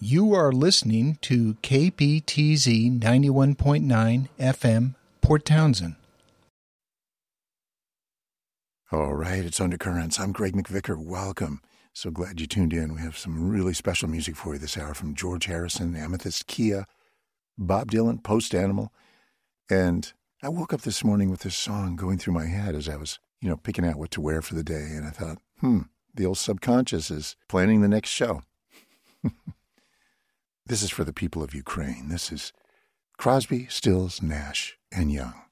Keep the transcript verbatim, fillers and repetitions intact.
You are listening to K P T Z ninety-one point nine F M, Port Townsend. All right, it's Undercurrents. I'm Greg McVicker. Welcome. So glad you tuned in. We have some really special music for you this hour from George Harrison, Amethyst Kia, Bob Dylan, Post Animal. And I woke up this morning with this song going through my head as I was, you know, picking out what to wear for the day. And I thought, hmm, the old subconscious is planning the next show. This is for the people of Ukraine. This is Crosby, Stills, Nash, and Young.